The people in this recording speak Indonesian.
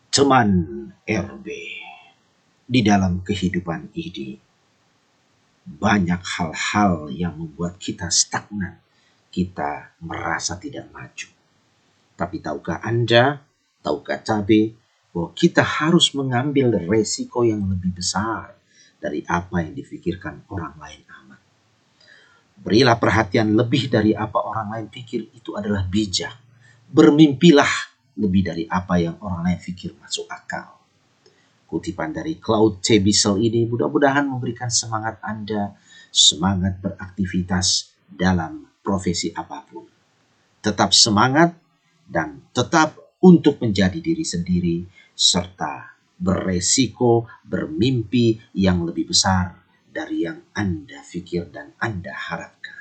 Teman RB, di dalam kehidupan ini banyak hal-hal yang membuat kita stagnan, kita merasa tidak maju. Tapi tahukah Anda, tahukah cabe, bahwa kita harus mengambil resiko yang lebih besar dari apa yang difikirkan orang lain amat. Berilah perhatian lebih dari apa orang lain pikir, itu adalah bijak. Bermimpilah lebih dari apa yang orang lain pikir masuk akal. Kutipan dari Claude C. Bissell ini mudah-mudahan memberikan semangat Anda, semangat beraktivitas dalam profesi apapun. Tetap semangat dan tetap untuk menjadi diri sendiri, serta beresiko bermimpi yang lebih besar dari yang Anda pikir dan Anda harapkan.